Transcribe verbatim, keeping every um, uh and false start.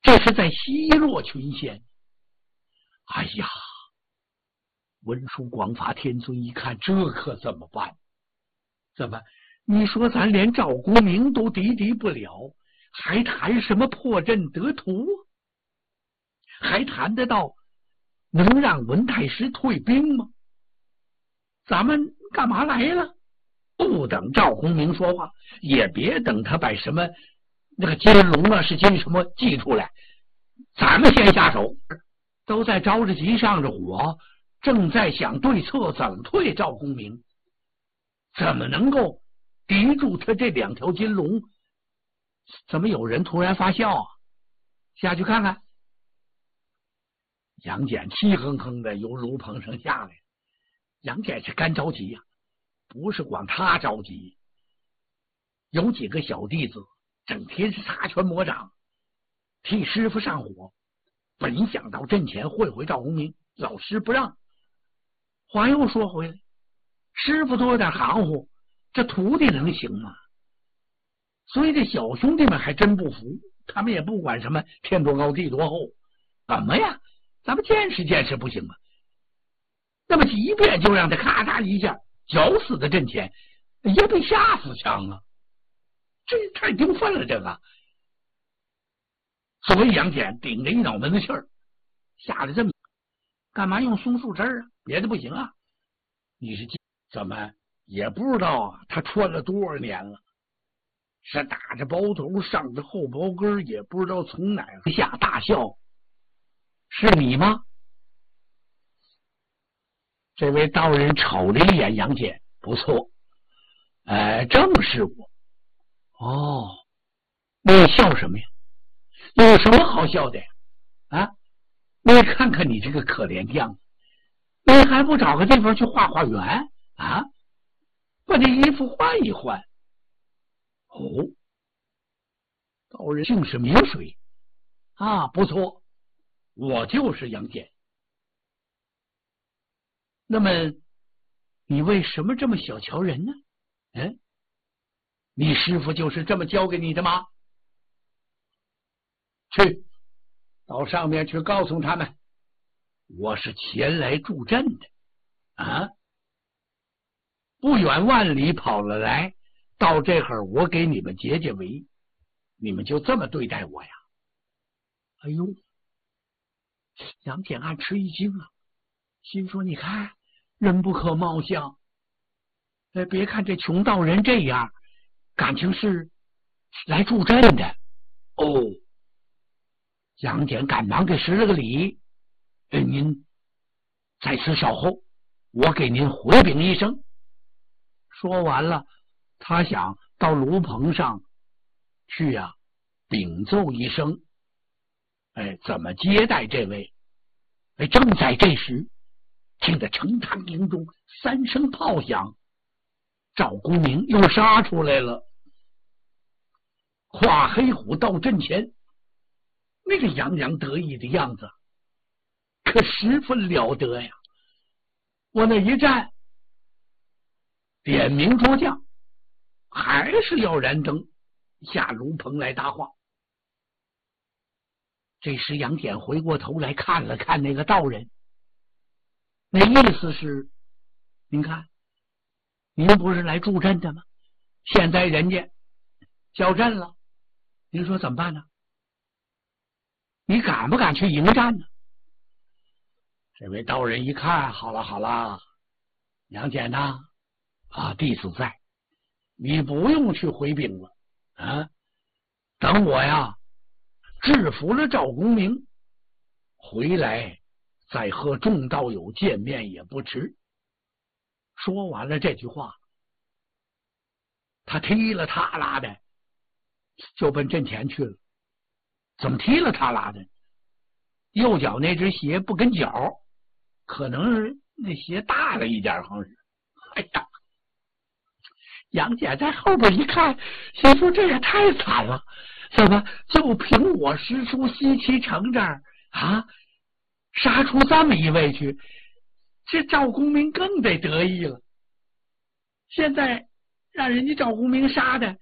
这是在奚落群仙。哎呀，文殊广法天尊一看，这可怎么办？怎么？你说咱连赵公明都敌敌不了，还谈什么破阵得图？还谈得到能让文太师退兵吗？咱们干嘛来了？不等赵公明说话，也别等他把什么那个金龙啊是金什么寄出来，咱们先下手。都在着着急上着火，正在想对策怎么退赵公明，怎么能够敌住他这两条金龙？怎么有人突然发笑啊？下去看看。杨戬气哼哼的由炉棚上下来，杨戬是干着急呀、啊，不是光他着急，有几个小弟子整天是擦拳磨掌，替师傅上火。本想到阵前会会赵公明，老师不让。话又说回来，师傅多有点含糊，这徒弟能行吗？所以这小兄弟们还真不服，他们也不管什么天多高地多厚，怎么呀？咱们见识见识不行吗？那么即便就让他咔嚓一下绞死在阵前，也被吓死枪啊！这太丢份了，这个。所以杨戬顶着一脑门子气儿，吓得这么，干嘛用松树枝啊？别的不行啊！你是怎么也不知道啊？他穿了多少年了？是打着包头上着后包根，也不知道从哪儿下大笑。是你吗？这位道人瞅了一眼杨戬，不错，呃，正是我。哦，你笑什么呀？有什么好笑的呀？啊，你看看你这个可怜样子，你还不找个地方去画画圆啊？把这衣服换一换。哦，道人竟是明水啊，不错，我就是杨戬。那么你为什么这么小瞧人呢？嗯，你师傅就是这么教给你的吗？去，到上面去告诉他们，我是前来助阵的啊！不远万里跑了来，到这会儿我给你们解解围，你们就这么对待我呀？哎呦，杨戬暗吃一惊啊，心说：你看，人不可貌相。哎，别看这穷道人这样，感情是来助阵的哦。杨戬赶忙给施了个礼，哎，您在此稍后，我给您回禀一声。说完了，他想到炉棚上去呀、啊，禀奏一声，哎，怎么接待这位？哎，正在这时，听得城堂营中三声炮响，赵公明又杀出来了，跨黑虎到阵前。那个洋洋得意的样子可十分了得呀！我那一战点名捉将，还是要燃灯下炉棚来搭话。这时杨戬回过头来看了看那个道人，那意思是：您看，您不是来助阵的吗？现在人家交阵了，您说怎么办呢？你敢不敢去迎战呢？这位道人一看，好了好了，杨戬呐，啊，弟子在，你不用去回禀了啊！等我呀制服了赵公明，回来再和众道友见面也不迟。说完了这句话，他踢了踏拉的就奔阵前去了。怎么踢了踏拉的？右脚那只鞋不跟脚，可能是那鞋大了一点，好像是。哎呀，杨戬在后边一看，心说这也太惨了，怎么就凭我师叔西岐城这儿啊，杀出这么一位去？这赵公明更得得意了。现在让人家赵公明杀的